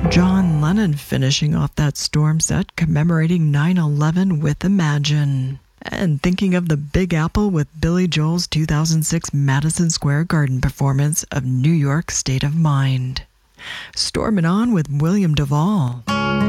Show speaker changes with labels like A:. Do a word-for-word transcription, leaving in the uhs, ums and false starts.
A: John Lennon finishing off that Storm set commemorating nine eleven with Imagine. And thinking of the Big Apple with Billy Joel's two thousand six Madison Square Garden performance of New York State of Mind. Stormin' On with William Duvall.